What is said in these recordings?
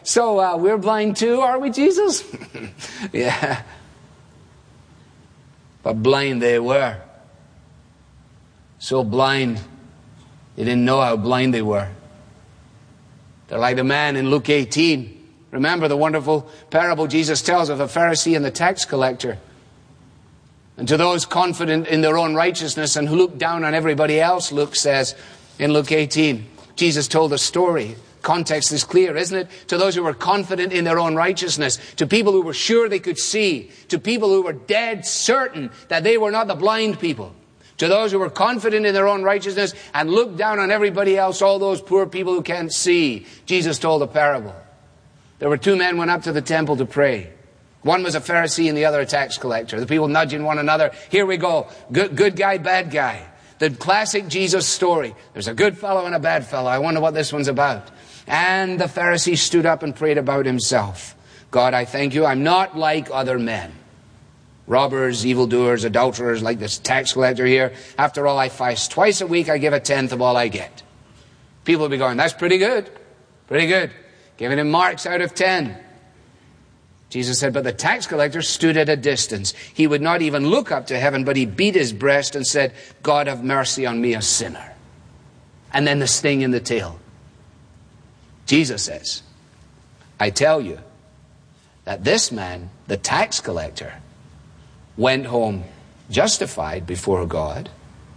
So we're blind too, are we, Jesus? Yeah. But blind they were. So blind, they didn't know how blind they were. They're like the man in Luke 18. Remember the wonderful parable Jesus tells of the Pharisee and the tax collector. And to those confident in their own righteousness and who look down on everybody else, Luke says in Luke 18, Jesus told a story. Context is clear, isn't it? To those who were confident in their own righteousness, to people who were sure they could see, to people who were dead certain that they were not the blind people, to those who were confident in their own righteousness and looked down on everybody else, all those poor people who can't see, Jesus told a parable. There were two men went up to the temple to pray. One was a Pharisee and the other a tax collector. The people nudging one another. Here we go. Good guy, bad guy. The classic Jesus story. There's a good fellow and a bad fellow. I wonder what this one's about. And the Pharisee stood up and prayed about himself. God, I thank you. I'm not like other men. Robbers, evildoers, adulterers, like this tax collector here. After all, I fast twice a week. I give a tenth of all I get. People will be going, that's pretty good. Pretty good. Giving him marks out of 10. Jesus said, but the tax collector stood at a distance. He would not even look up to heaven, but he beat his breast and said, God, have mercy on me, a sinner. And then the sting in the tail. Jesus says, I tell you that this man, the tax collector, went home justified before God.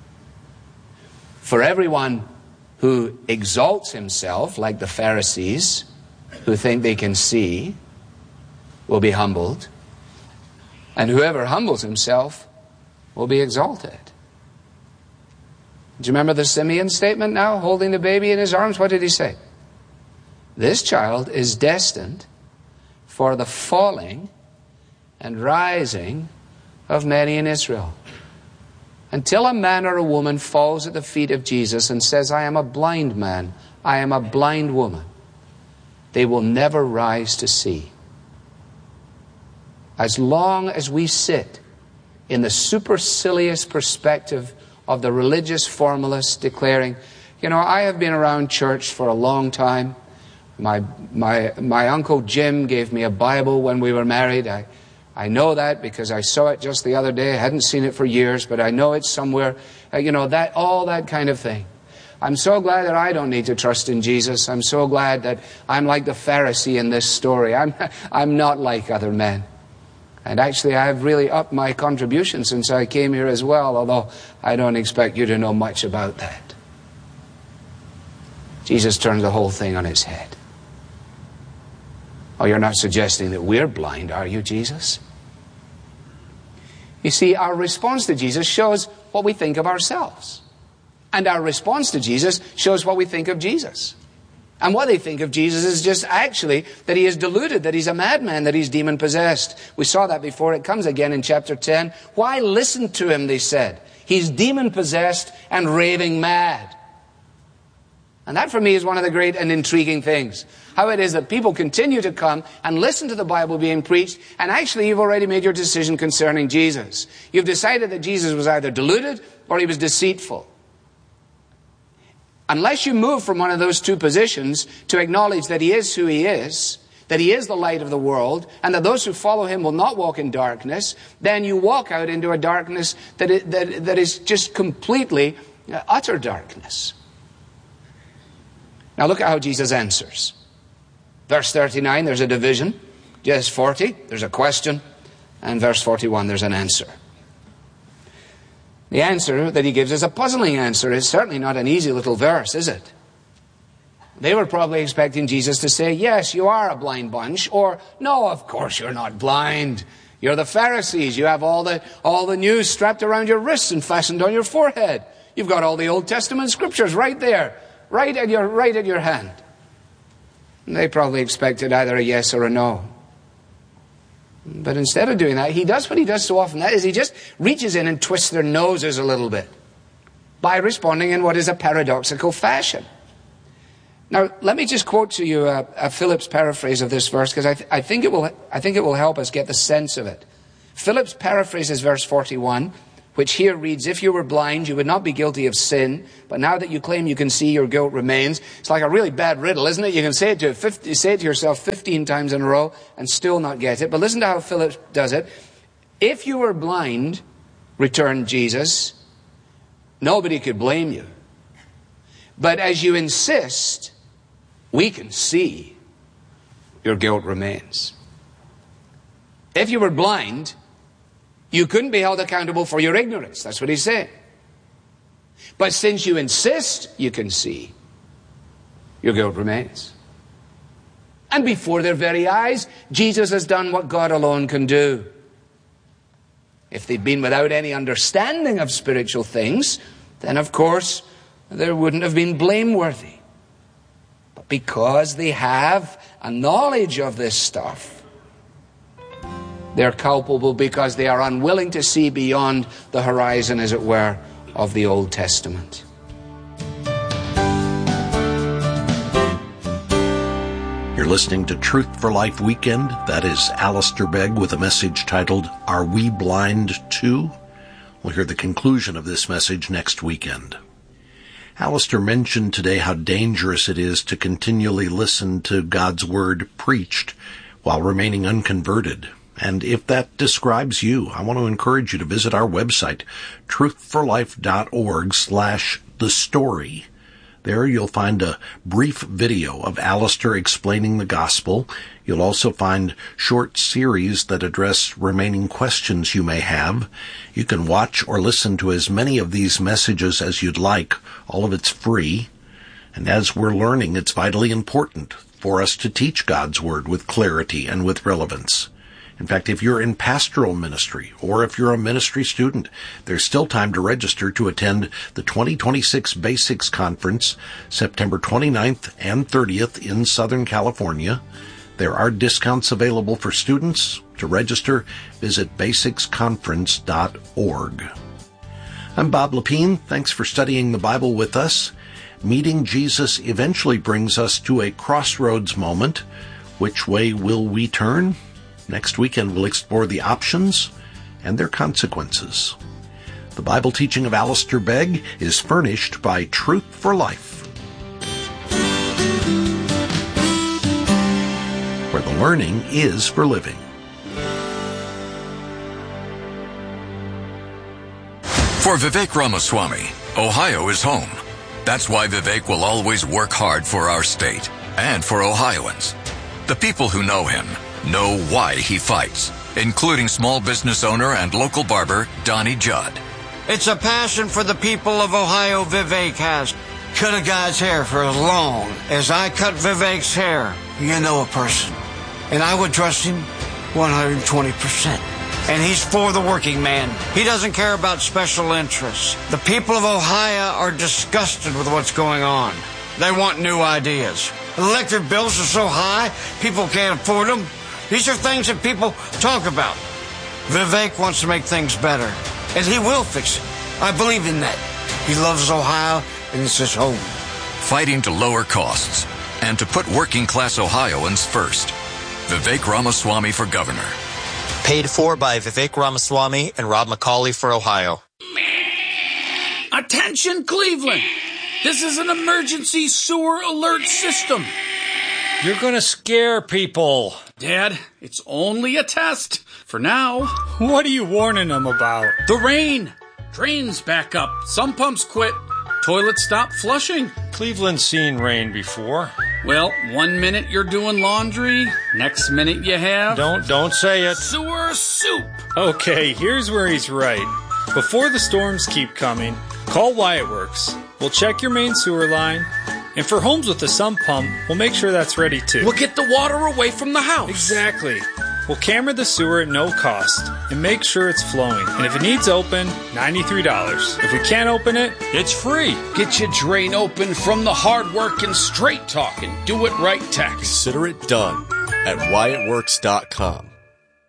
For everyone who exalts himself, like the Pharisees, who think they can see, will be humbled. And whoever humbles himself will be exalted. Do you remember the Simeon statement now, holding the baby in his arms? What did he say? This child is destined for the falling and rising of many in Israel. Until a man or a woman falls at the feet of Jesus and says, I am a blind man, I am a blind woman, they will never rise to see. As long as we sit in the supercilious perspective of the religious formalists declaring, I have been around church for a long time. My Uncle Jim gave me a Bible when we were married. I know that because I saw it just the other day. I hadn't seen it for years, but I know it's somewhere. That all that kind of thing. I'm so glad that I don't need to trust in Jesus. I'm so glad that I'm like the Pharisee in this story. I'm not like other men. And actually, I've really upped my contribution since I came here as well, although I don't expect you to know much about that. Jesus turned the whole thing on its head. Oh, you're not suggesting that we're blind, are you, Jesus? You see, our response to Jesus shows what we think of ourselves. And our response to Jesus shows what we think of Jesus. And what they think of Jesus is just actually that he is deluded, that he's a madman, that he's demon-possessed. We saw that before. It comes again in chapter 10. Why listen to him, they said. He's demon-possessed and raving mad. And that for me is one of the great and intriguing things. How it is that people continue to come and listen to the Bible being preached, and actually you've already made your decision concerning Jesus. You've decided that Jesus was either deluded or he was deceitful. Unless you move from one of those two positions to acknowledge that he is who he is, that he is the light of the world, and that those who follow him will not walk in darkness, then you walk out into a darkness that is just completely utter darkness. Now look at how Jesus answers. Verse 39, there's a division. Verse 40, there's a question. And verse 41, there's an answer. The answer that he gives is a puzzling answer. It's certainly not an easy little verse, is it? They were probably expecting Jesus to say, yes, you are a blind bunch, or no, of course you're not blind. You're the Pharisees. You have all the news strapped around your wrists and fastened on your forehead. You've got all the Old Testament scriptures right there, right at your hand. And they probably expected either a yes or a no. But instead of doing that, he does what he does so often. That is, he just reaches in and twists their noses a little bit by responding in what is a paradoxical fashion. Now, let me just quote to you a Phillips paraphrase of this verse, because I think it will help us get the sense of it. Phillips paraphrases verse 41 which here reads, if you were blind, you would not be guilty of sin, but now that you claim you can see, your guilt remains. It's like a really bad riddle, isn't it? You can say it to yourself 15 times in a row and still not get it. But listen to how Philip does it. If you were blind, returned Jesus, nobody could blame you. But as you insist, we can see, your guilt remains. If you were blind, you couldn't be held accountable for your ignorance. That's what he's saying. But since you insist you can see, your guilt remains. And before their very eyes, Jesus has done what God alone can do. If they'd been without any understanding of spiritual things, then of course there wouldn't have been blameworthy. But because they have a knowledge of this stuff, they're culpable because they are unwilling to see beyond the horizon, as it were, of the Old Testament. You're listening to Truth for Life Weekend. That is Alistair Begg with a message titled, Are We Blind Too? We'll hear the conclusion of this message next weekend. Alistair mentioned today how dangerous it is to continually listen to God's Word preached while remaining unconverted. And if that describes you, I want to encourage you to visit our website, truthforlife.org/thestory. There you'll find a brief video of Alistair explaining the gospel. You'll also find short series that address remaining questions you may have. You can watch or listen to as many of these messages as you'd like. All of it's free. And as we're learning, it's vitally important for us to teach God's Word with clarity and with relevance. In fact, if you're in pastoral ministry or if you're a ministry student, there's still time to register to attend the 2026 Basics Conference, September 29th and 30th in Southern California. There are discounts available for students. To register, visit basicsconference.org. I'm Bob Lepine. Thanks for studying the Bible with us. Meeting Jesus eventually brings us to a crossroads moment. Which way will we turn? Next weekend, we'll explore the options and their consequences. The Bible teaching of Alistair Begg is furnished by Truth for Life, where the learning is for living. For Vivek Ramaswamy, Ohio is home. That's why Vivek will always work hard for our state and for Ohioans. The people who know him know why he fights, including small business owner and local barber Donnie Judd. It's a passion for the people of Ohio Vivek has. Cut a guy's hair for as long as I cut Vivek's hair. You know a person. And I would trust him 120%. And he's for the working man. He doesn't care about special interests. The people of Ohio are disgusted with what's going on. They want new ideas. Electric bills are so high, people can't afford them. These are things that people talk about. Vivek wants to make things better, and he will fix it. I believe in that. He loves Ohio, and it's his home. Fighting to lower costs and to put working-class Ohioans first. Vivek Ramaswamy for governor. Paid for by Vivek Ramaswamy and Rob McCauley for Ohio. Attention, Cleveland! This is an emergency sewer alert system. You're going to scare people. Dad, it's only a test. For now. What are you warning them about? The rain. Drains back up. Some pumps quit. Toilets stop flushing. Cleveland's seen rain before. Well, 1 minute you're doing laundry. Next minute you have... Don't say it. Sewer soup. Okay, here's where he's right. Before the storms keep coming, call Wyatt Works. We'll check your main sewer line. And for homes with a sump pump, we'll make sure that's ready too. We'll get the water away from the house. Exactly. We'll camera the sewer at no cost and make sure it's flowing. And if it needs open, $93. If we can't open it, it's free. Get your drain open from the hard work and straight talk and do it right tax. Consider it done at WyattWorks.com.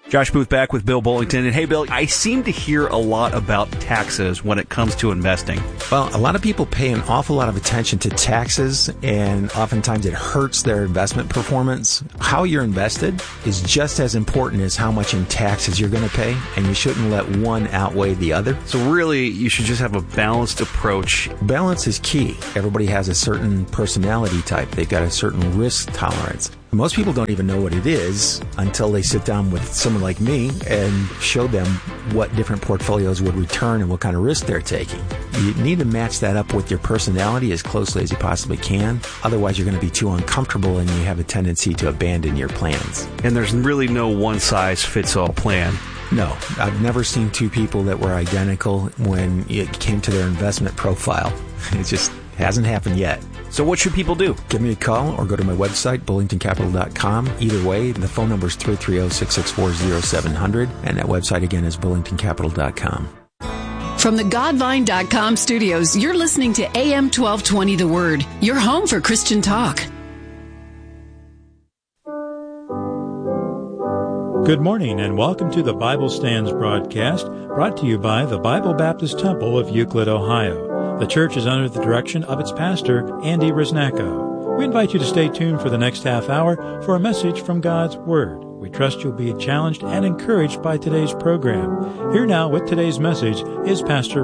Josh Booth back with Bill Bullington. And hey, Bill, I seem to hear a lot about taxes when it comes to investing. Well, a lot of people pay an awful lot of attention to taxes, and oftentimes it hurts their investment performance. How you're invested is just as important as how much in taxes you're going to pay, and you shouldn't let one outweigh the other. So really, you should just have a balanced approach. Balance is key. Everybody has a certain personality type. They've got a certain risk tolerance. Most people don't even know what it is until they sit down with someone like me and show them what different portfolios would return and what kind of risk they're taking. You need to match that up with your personality as closely as you possibly can. Otherwise, you're going to be too uncomfortable and you have a tendency to abandon your plans. And there's really no one-size-fits-all plan. No, I've never seen two people that were identical when it came to their investment profile. It just hasn't happened yet. So what should people do? Give me a call or go to my website, bullingtoncapital.com. Either way, the phone number is 330-664-0700, and that website again is bullingtoncapital.com. From the Godvine.com studios, you're listening to AM 1220 The Word, your home for Christian talk. Good morning and welcome to the Bible Stands broadcast, brought to you by the Bible Baptist Temple of Euclid, Ohio. The church is under the direction of its pastor, Andy Risnacko. We invite you to stay tuned for the next half hour for a message from God's Word. We trust you'll be challenged and encouraged by today's program. Here now with today's message is Pastor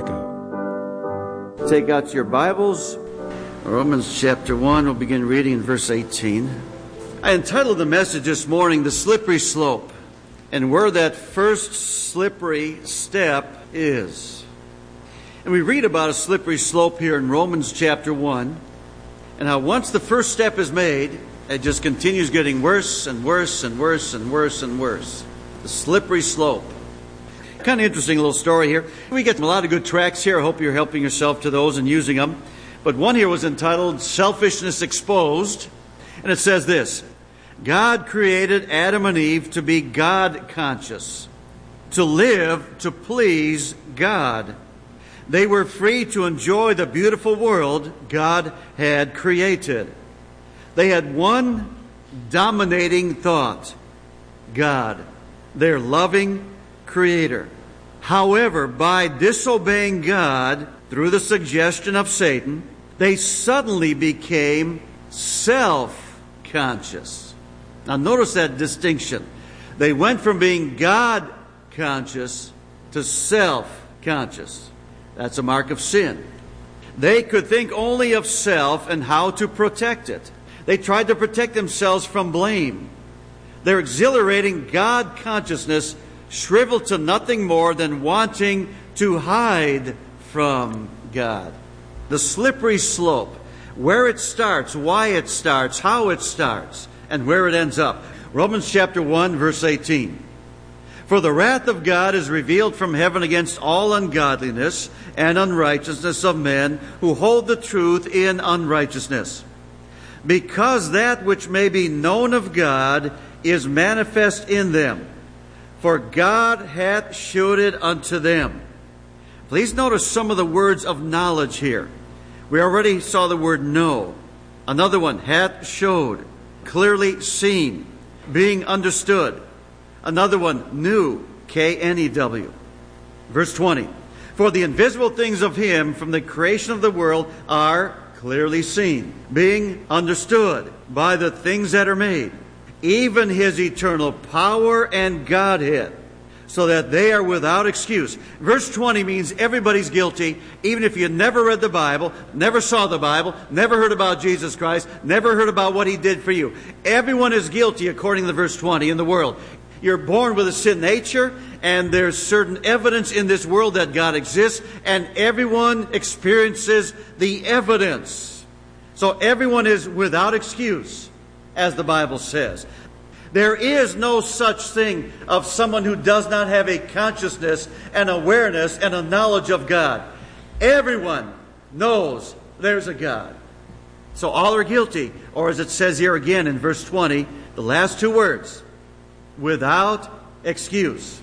Risnacko. Take out your Bibles. Romans chapter 1, we'll begin reading in verse 18. I entitled the message this morning, The Slippery Slope, and where that first slippery step is. And we read about a slippery slope here in Romans chapter 1, and how once the first step is made, it just continues getting worse and worse and worse and worse and worse. The slippery slope. Kind of interesting little story here. We get a lot of good tracts here. I hope you're helping yourself to those and using them. But one here was entitled Selfishness Exposed, and it says this: God created Adam and Eve to be God-conscious, to live to please God. They were free to enjoy the beautiful world God had created. They had one dominating thought: God, their loving Creator. However, by disobeying God through the suggestion of Satan, they suddenly became self-conscious. Now notice that distinction. They went from being God-conscious to self-conscious. That's a mark of sin. They could think only of self and how to protect it. They tried to protect themselves from blame. Their exhilarating God consciousness shriveled to nothing more than wanting to hide from God. The slippery slope, where it starts, why it starts, how it starts, and where it ends up. Romans chapter 1, verse 18. For the wrath of God is revealed from heaven against all ungodliness and unrighteousness of men who hold the truth in unrighteousness. Because that which may be known of God is manifest in them, for God hath shewed it unto them. Please notice some of the words of knowledge here. We already saw the word know. Another one, hath showed, clearly seen, being understood. Another one, knew, K-N-E-W. Verse 20. For the invisible things of Him from the creation of the world are clearly seen, being understood by the things that are made, even His eternal power and Godhead, so that they are without excuse. Verse 20 means everybody's guilty, even if you never read the Bible, never saw the Bible, never heard about Jesus Christ, never heard about what He did for you. Everyone is guilty according to verse 20 in the world. You're born with a sin nature, and there's certain evidence in this world that God exists, and everyone experiences the evidence. So everyone is without excuse, as the Bible says. There is no such thing of someone who does not have a consciousness, an awareness, and a knowledge of God. Everyone knows there's a God. So all are guilty, or as it says here again in verse 20, the last two words, without excuse.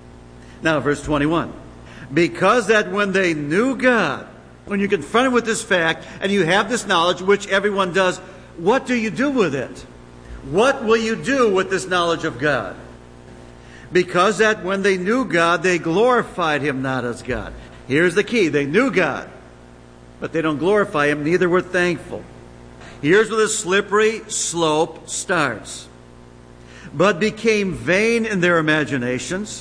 Now, verse 21. Because that when they knew God, when you're confronted with this fact and you have this knowledge, which everyone does, what do you do with it? What will you do with this knowledge of God? because that when they knew God, they glorified Him not as God. Here's the key. They knew God, but they don't glorify Him, neither were thankful. Here's where the slippery slope starts. But became vain in their imaginations,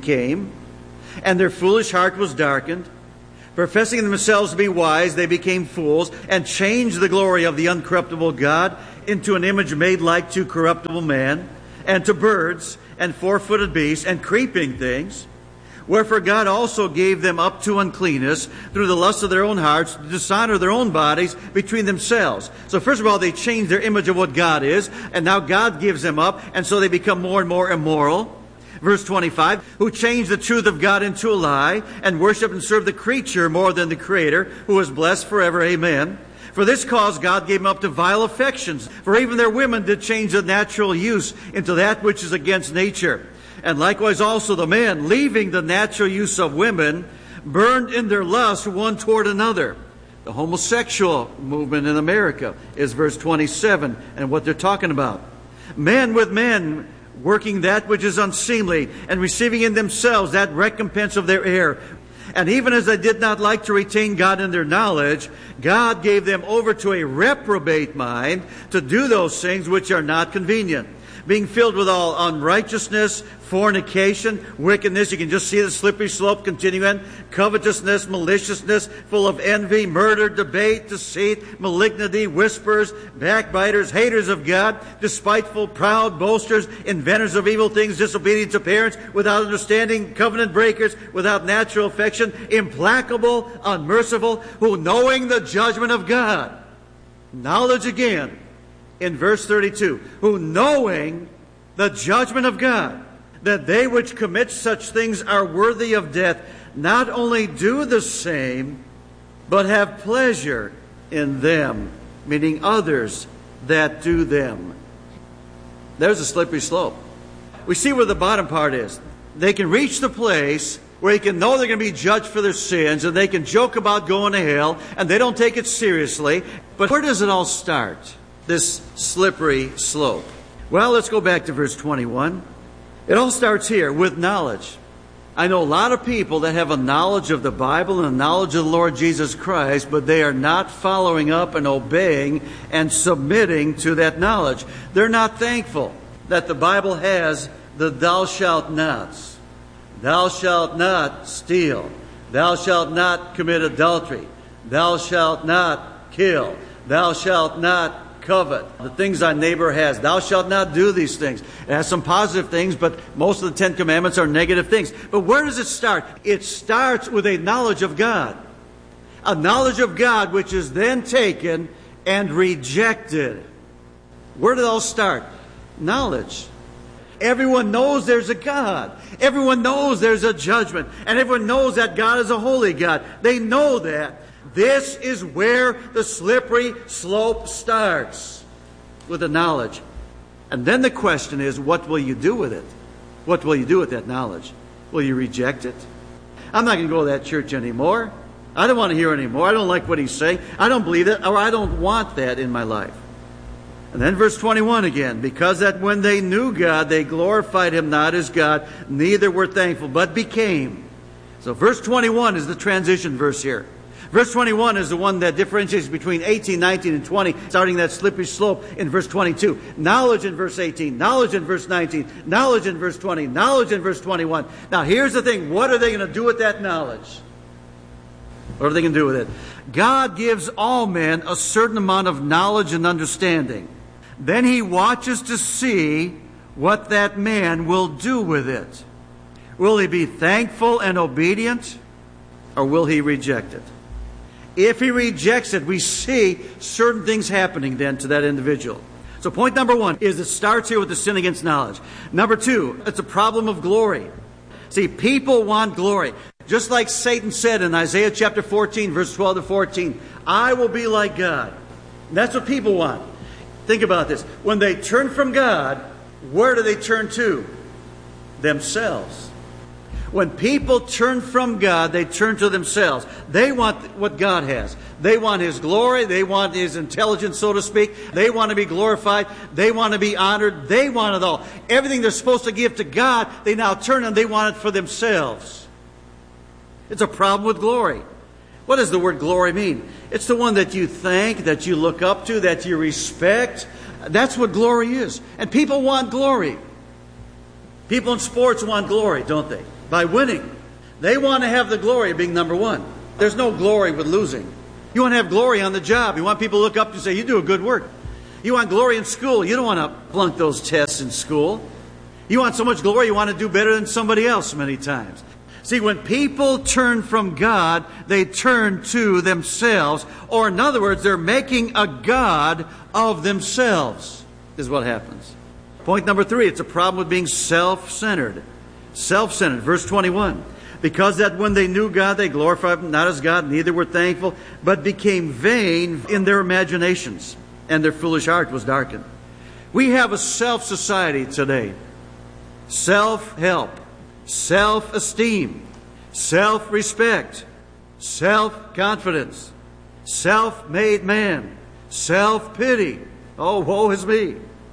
and their foolish heart was darkened. Professing themselves to be wise, they became fools, and changed the glory of the uncorruptible God into an image made like to corruptible man, and to birds, and four-footed beasts, and creeping things. Wherefore God also gave them up to uncleanness through the lust of their own hearts, to dishonor their own bodies between themselves. So first of all, they changed their image of what God is, and now God gives them up, and so they become more and more immoral. Verse 25, who changed the truth of God into a lie, and worship and serve the creature more than the Creator, who is blessed forever. Amen. For this cause God gave them up to vile affections, for even their women did change the natural use into that which is against nature. And likewise also the men, leaving the natural use of women, burned in their lust one toward another. The homosexual movement in America is verse 27 and what they're talking about. Men with men, working that which is unseemly, and receiving in themselves that recompense of their error. And even as they did not like to retain God in their knowledge, God gave them over to a reprobate mind to do those things which are not convenient, being filled with all unrighteousness, fornication, wickedness. You can just see the slippery slope continuing. Covetousness, maliciousness, full of envy, murder, debate, deceit, malignity, whisperers, backbiters, haters of God, despiteful, proud, boasters, inventors of evil things, disobedient to parents, without understanding, covenant breakers, without natural affection, implacable, unmerciful, who knowing the judgment of God. Knowledge again. In verse 32, who knowing the judgment of God, that they which commit such things are worthy of death, not only do the same, but have pleasure in them, meaning others that do them. There's a slippery slope. We see where the bottom part is. They can reach the place where they can know they're going to be judged for their sins, and they can joke about going to hell, and they don't take it seriously. But where does it all start? This slippery slope. Well, let's go back to verse 21. It all starts here with knowledge. I know a lot of people that have a knowledge of the Bible and a knowledge of the Lord Jesus Christ, but they are not following up and obeying and submitting to that knowledge. They're not thankful that the Bible has the thou shalt nots. Thou shalt not steal. Thou shalt not commit adultery. Thou shalt not kill. Thou shalt not covet the things thy neighbor has. Thou shalt not do these things. It has some positive things, but most of the 10 Commandments are negative things. But where does it start? It starts with a knowledge of God. A knowledge of God which is then taken and rejected. Where did it all start? Knowledge. Everyone knows there's a God. Everyone knows there's a judgment. And everyone knows that God is a holy God. They know that. This is where the slippery slope starts, with the knowledge. And then the question is, what will you do with it? What will you do with that knowledge? Will you reject it? I'm not going to go to that church anymore. I don't want to hear anymore. I don't like what he's saying. I don't believe it, or I don't want that in my life. And then verse 21 again, because that when they knew God, they glorified Him not as God, neither were thankful, but became. So verse 21 is the transition verse here. Verse 21 is the one that differentiates between 18, 19, and 20, starting that slippery slope in verse 22. Knowledge in verse 18, knowledge in verse 19, knowledge in verse 20, knowledge in verse 21. Now here's the thing. What are they going to do with that knowledge? What are they going to do with it? God gives all men a certain amount of knowledge and understanding. Then He watches to see what that man will do with it. Will he be thankful and obedient, or will he reject it? If he rejects it, we see certain things happening then to that individual. So point number one is it starts here with the sin against knowledge. Number two, it's a problem of glory. See, people want glory. Just like Satan said in Isaiah chapter 14, verse 12 to 14, I will be like God. And that's what people want. Think about this. When they turn from God, where do they turn to? Themselves. When people turn from God, they turn to themselves. They want what God has. They want His glory. They want His intelligence, so to speak. They want to be glorified. They want to be honored. They want it all. Everything they're supposed to give to God, they now turn and they want it for themselves. It's a problem with glory. What does the word glory mean? It's the one that you thank, that you look up to, that you respect. That's what glory is. And people want glory. People in sports want glory, don't they? By winning. They want to have the glory of being number one. There's no glory with losing. You want to have glory on the job. You want people to look up to you and say, you do a good work. You want glory in school. You don't want to flunk those tests in school. You want so much glory, you want to do better than somebody else many times. See, when people turn from God, they turn to themselves. Or in other words, they're making a god of themselves, is what happens. Point number 3, it's a problem with being self-centered. Self-centered. Verse 21. Because that when they knew God, they glorified Him not as God, neither were thankful, but became vain in their imaginations, and their foolish heart was darkened. We have a self-society today. Self-help, self-esteem, self-respect, self-confidence, self-made man, self-pity. Oh, woe is me.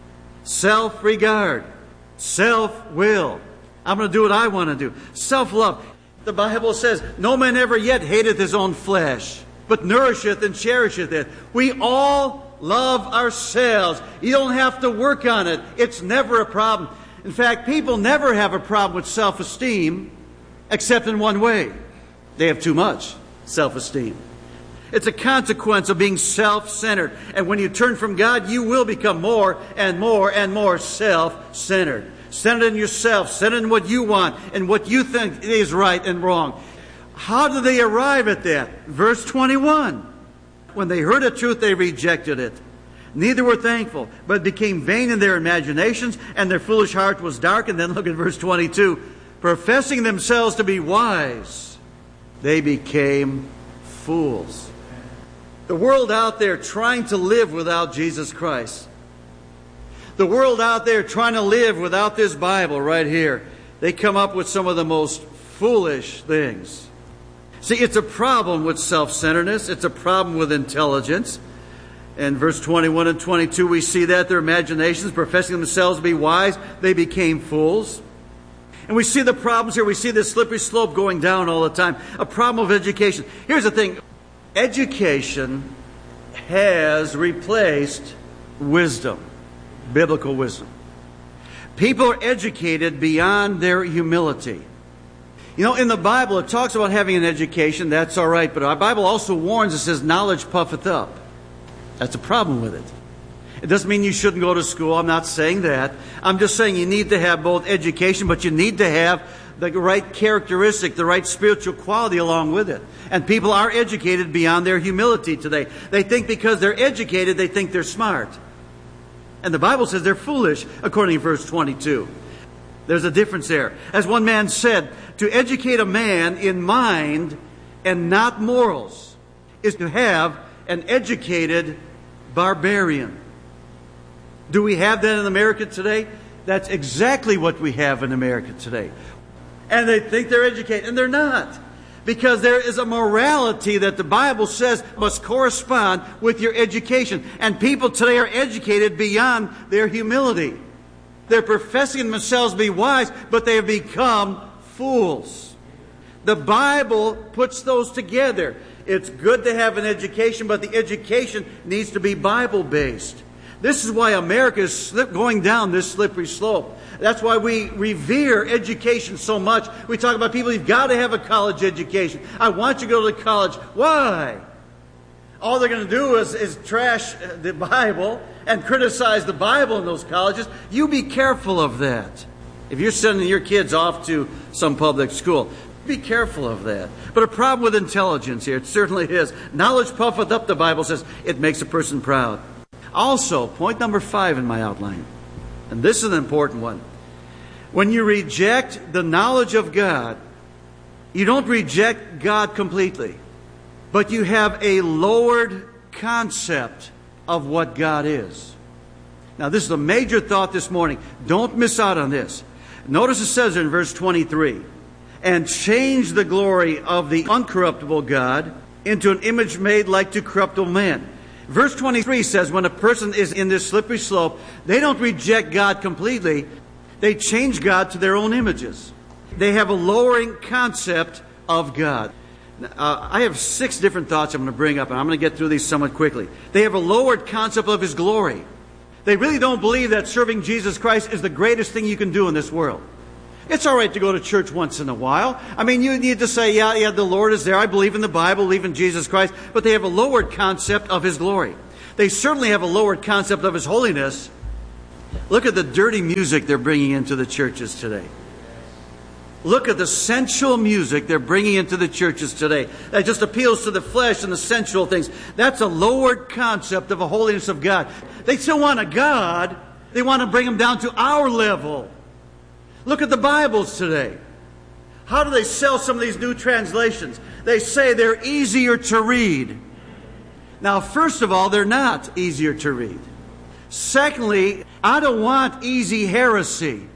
Self-regard, self-will. I'm going to do what I want to do. Self-love. The Bible says, no man ever yet hateth his own flesh, but nourisheth and cherisheth it. We all love ourselves. You don't have to work on it. It's never a problem. In fact, people never have a problem with self-esteem, except in one way. They have too much self-esteem. It's a consequence of being self-centered. And when you turn from God, you will become more and more and more self-centered. Centered in yourself, centered in what you want and what you think is right and wrong. How do they arrive at that? Verse 21. When they heard the truth, they rejected it. Neither were thankful, but became vain in their imaginations, and their foolish heart was dark. And then look at verse 22. Professing themselves to be wise, they became fools. The world out there trying to live without Jesus Christ. The world out there trying to live without this Bible right here. They come up with some of the most foolish things. See, it's a problem with self-centeredness. It's a problem with intelligence. In verse 21 and 22, we see that their imaginations, professing themselves to be wise, they became fools. And we see the problems here. We see this slippery slope going down all the time. A problem of education. Here's the thing. Education has replaced wisdom. Biblical wisdom. People are educated beyond their humility. You know, in the Bible, it talks about having an education. That's all right. But our Bible also warns, it says, knowledge puffeth up. That's a problem with it. It doesn't mean you shouldn't go to school. I'm not saying that. I'm just saying you need to have both education, but you need to have the right characteristic, the right spiritual quality along with it. And people are educated beyond their humility today. They think because they're educated, they think they're smart. And the Bible says they're foolish, according to verse 22. There's a difference there. As one man said, to educate a man in mind and not morals is to have an educated barbarian. Do we have that in America today? That's exactly what we have in America today. And they think they're educated, and they're not. Because there is a morality that the Bible says must correspond with your education. And people today are educated beyond their humility. They're professing themselves to be wise, but they have become fools. The Bible puts those together. It's good to have an education, but the education needs to be Bible-based. This is why America is going down this slippery slope. That's why we revere education so much. We talk about people, you've got to have a college education. I want you to go to college. Why? All they're going to do is trash the Bible and criticize the Bible in those colleges. You be careful of that. If you're sending your kids off to some public school, be careful of that. But a problem with intelligence here, it certainly is. Knowledge puffeth up, the Bible says. It makes a person proud. Also, point number 5 in my outline, and this is an important one. When you reject the knowledge of God, you don't reject God completely, but you have a lowered concept of what God is. Now, this is a major thought this morning. Don't miss out on this. Notice it says in verse 23, and change the glory of the uncorruptible God into an image made like to corruptible man. Verse 23 says when a person is in this slippery slope, they don't reject God completely. They change God to their own images. They have a lowering concept of God. I have 6 different thoughts I'm going to bring up, and I'm going to get through these somewhat quickly. They have a lowered concept of His glory. They really don't believe that serving Jesus Christ is the greatest thing you can do in this world. It's all right to go to church once in a while. I mean, you need to say, yeah, the Lord is there. I believe in the Bible, believe in Jesus Christ. But they have a lowered concept of His glory. They certainly have a lowered concept of His holiness. Look at the dirty music they're bringing into the churches today. Look at the sensual music they're bringing into the churches today. That just appeals to the flesh and the sensual things. That's a lowered concept of a holiness of God. They still want a God. They want to bring Him down to our level. Look at the Bibles today. How do they sell some of these new translations? They say they're easier to read. Now, first of all, they're not easier to read. Secondly, I don't want easy heresy.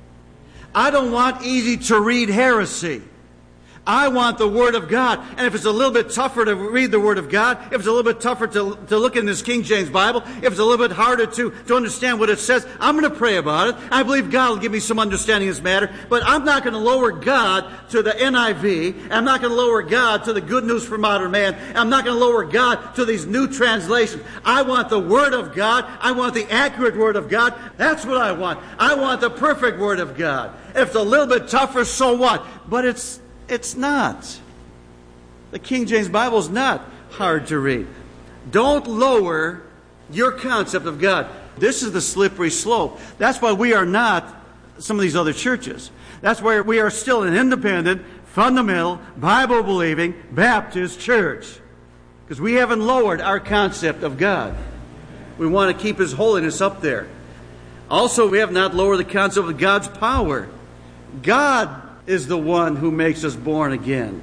I don't want easy to read heresy. I want the Word of God. And if it's a little bit tougher to read the Word of God, if it's a little bit tougher to look in this King James Bible, if it's a little bit harder to understand what it says, I'm going to pray about it. I believe God will give me some understanding of this matter. But I'm not going to lower God to the NIV. I'm not going to lower God to the Good News for Modern Man. I'm not going to lower God to these new translations. I want the Word of God. I want the accurate Word of God. That's what I want. I want the perfect Word of God. If it's a little bit tougher, so what? But it's not. The King James Bible is not hard to read. Don't lower your concept of God. This is the slippery slope. That's why we are not some of these other churches. That's why we are still an independent, fundamental, Bible-believing Baptist church. Because we haven't lowered our concept of God. We want to keep His holiness up there. Also, we have not lowered the concept of God's power. God is the one who makes us born again.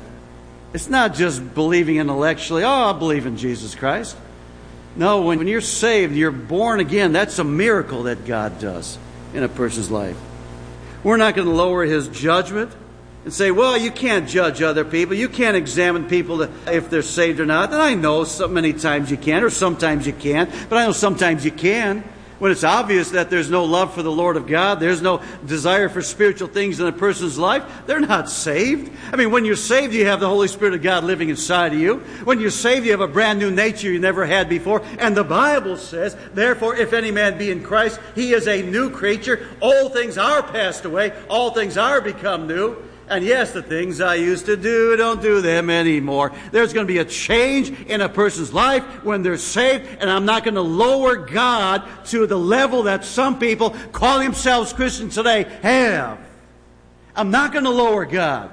It's not just believing intellectually, I believe in Jesus Christ. No, when you're saved, you're born again. That's a miracle that God does in a person's life. We're not going to lower His judgment and say, well, you can't judge other people. You can't examine people if they're saved or not. And I know so many times you can, or sometimes you can't. But I know sometimes you can. When it's obvious that there's no love for the Lord of God, there's no desire for spiritual things in a person's life, they're not saved. I mean, when you're saved, you have the Holy Spirit of God living inside of you. When you're saved, you have a brand new nature you never had before. And the Bible says, therefore, if any man be in Christ, he is a new creature. Old things are passed away. All things are become new. And yes, the things I used to do, don't do them anymore. There's going to be a change in a person's life when they're saved, and I'm not going to lower God to the level that some people calling themselves Christians today have. I'm not going to lower God.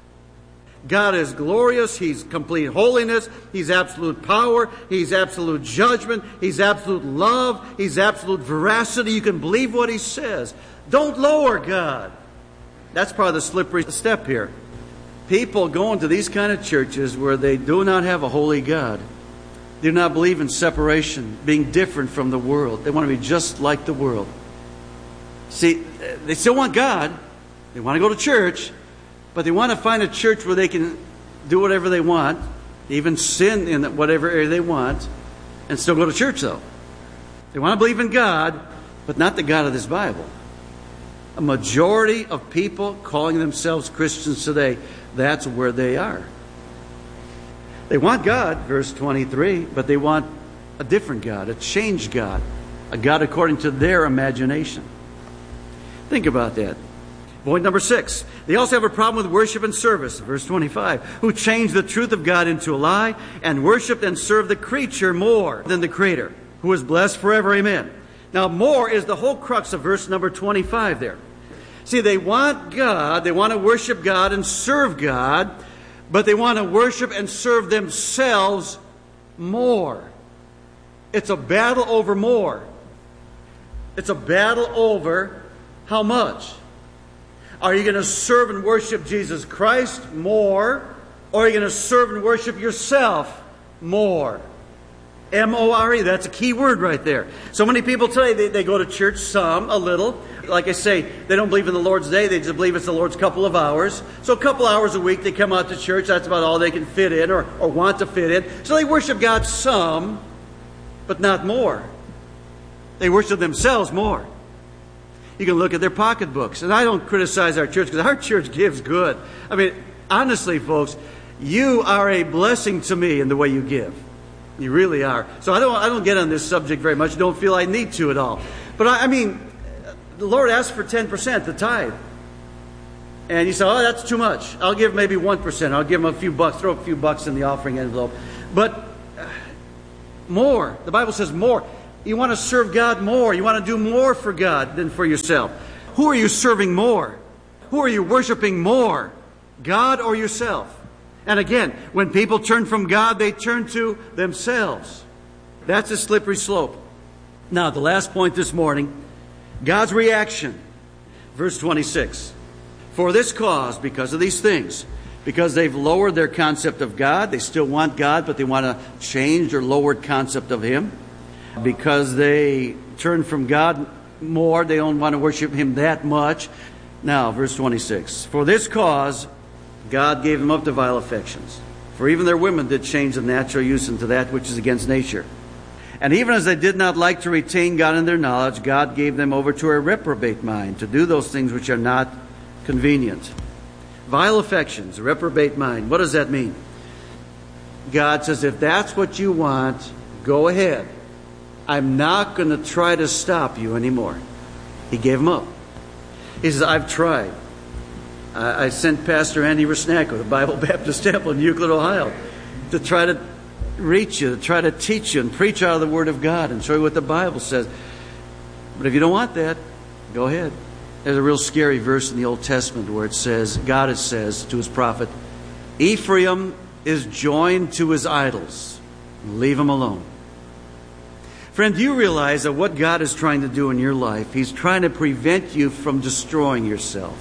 God is glorious. He's complete holiness. He's absolute power. He's absolute judgment. He's absolute love. He's absolute veracity. You can believe what He says. Don't lower God. That's part of the slippery step here. People go into these kind of churches where they do not have a holy God. They do not believe in separation, being different from the world. They want to be just like the world. See, they still want God. They want to go to church, but they want to find a church where they can do whatever they want, even sin in whatever area they want, and still go to church, though. They want to believe in God, but not the God of this Bible. A majority of people calling themselves Christians today, that's where they are. They want God, verse 23, but they want a different God, a changed God, a God according to their imagination. Think about that. Point number 6. They also have a problem with worship and service, verse 25, who changed the truth of God into a lie and worshiped and served the creature more than the Creator, who is blessed forever. Amen. Now, more is the whole crux of verse number 25 there. See, they want God, they want to worship God and serve God, but they want to worship and serve themselves more. It's a battle over more. It's a battle over how much? Are you going to serve and worship Jesus Christ more, or are you going to serve and worship yourself more? M-O-R-E. That's a key word right there. So many people today, they go to church, some, a little. Like I say, they don't believe in the Lord's Day. They just believe it's the Lord's couple of hours. So a couple hours a week, they come out to church. That's about all they can fit in or want to fit in. So they worship God some, but not more. They worship themselves more. You can look at their pocketbooks. And I don't criticize our church because our church gives good. I mean, honestly, folks, you are a blessing to me in the way you give. You really are. So I don't get on this subject very much. Don't feel I need to at all. But I mean, the Lord asked for 10%, the tithe. And you say, oh, that's too much. I'll give maybe 1%. I'll give him a few bucks, throw a few bucks in the offering envelope. But more. The Bible says more. You want to serve God more. You want to do more for God than for yourself. Who are you serving more? Who are you worshiping more? God or yourself? And again, when people turn from God, they turn to themselves. That's a slippery slope. Now, the last point this morning, God's reaction. Verse 26. For this cause, because of these things, because they've lowered their concept of God, they still want God, but they want to change their lowered concept of Him. Because they turn from God more, they don't want to worship Him that much. Now, verse 26. For this cause, God gave them up to vile affections. For even their women did change the natural use into that which is against nature. And even as they did not like to retain God in their knowledge, God gave them over to a reprobate mind, to do those things which are not convenient. Vile affections, reprobate mind. What does that mean? God says, if that's what you want, go ahead. I'm not going to try to stop you anymore. He gave them up. He says, I've tried. I sent Pastor Andy Risnacko, the Bible Baptist Temple in Euclid, Ohio, to try to reach you, to try to teach you and preach out of the Word of God and show you what the Bible says. But if you don't want that, go ahead. There's a real scary verse in the Old Testament where it says, God says to His prophet, Ephraim is joined to his idols. Leave him alone. Friend, do you realize that what God is trying to do in your life, He's trying to prevent you from destroying yourself.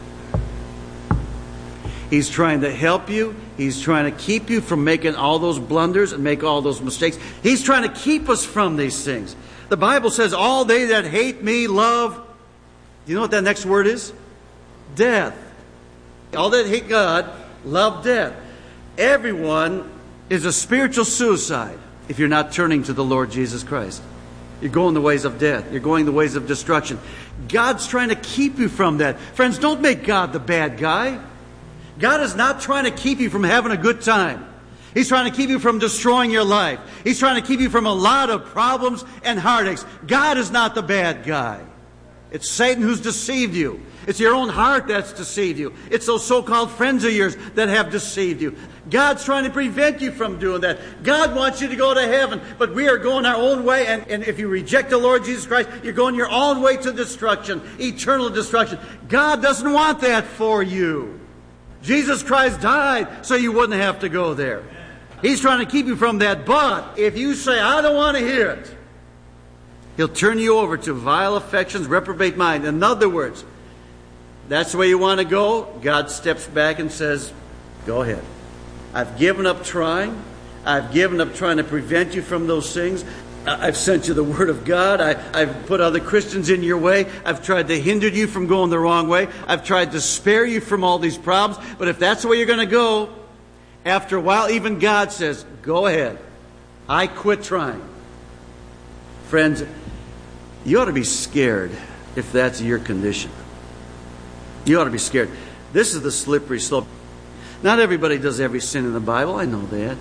He's trying to help you. He's trying to keep you from making all those blunders and make all those mistakes. He's trying to keep us from these things. The Bible says, all they that hate me love, do you know what that next word is? Death. All that hate God love death. Everyone is a spiritual suicide if you're not turning to the Lord Jesus Christ. You're going the ways of death. You're going the ways of destruction. God's trying to keep you from that. Friends, don't make God the bad guy. God is not trying to keep you from having a good time. He's trying to keep you from destroying your life. He's trying to keep you from a lot of problems and heartaches. God is not the bad guy. It's Satan who's deceived you. It's your own heart that's deceived you. It's those so-called friends of yours that have deceived you. God's trying to prevent you from doing that. God wants you to go to heaven, but we are going our own way. And if you reject the Lord Jesus Christ, you're going your own way to destruction, eternal destruction. God doesn't want that for you. Jesus Christ died so you wouldn't have to go there. He's trying to keep you from that. But if you say, I don't want to hear it, He'll turn you over to vile affections, reprobate mind. In other words, that's the way you want to go. God steps back and says, go ahead. I've given up trying. I've given up trying to prevent you from those things. I've sent you the Word of God. I've put other Christians in your way. I've tried to hinder you from going the wrong way. I've tried to spare you from all these problems. But if that's the way you're going to go, after a while, even God says, go ahead. I quit trying. Friends, you ought to be scared if that's your condition. You ought to be scared. This is the slippery slope. Not everybody does every sin in the Bible. I know that.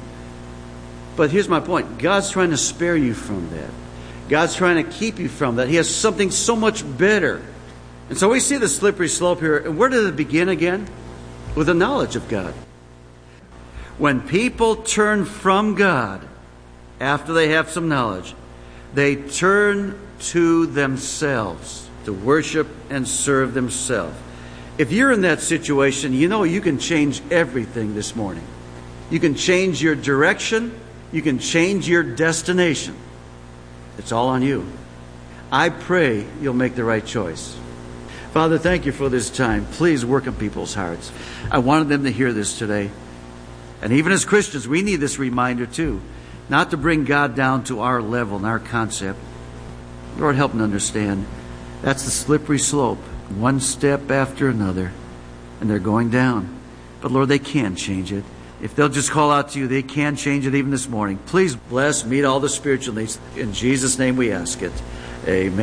But here's my point. God's trying to spare you from that. God's trying to keep you from that. He has something so much better. And so we see the slippery slope here. And where did it begin again? With the knowledge of God. When people turn from God, after they have some knowledge, they turn to themselves to worship and serve themselves. If you're in that situation, you know you can change everything this morning. You can change your direction. You can change your destination. It's all on you. I pray you'll make the right choice. Father, thank you for this time. Please work on people's hearts. I wanted them to hear this today. And even as Christians, we need this reminder too. not to bring God down to our level and our concept. Lord, help them understand that's the slippery slope, one step after another, and they're going down. But Lord, they can change it. If they'll just call out to you, they can change it even this morning. Please bless, meet all the spiritual needs. In Jesus' name we ask it. Amen.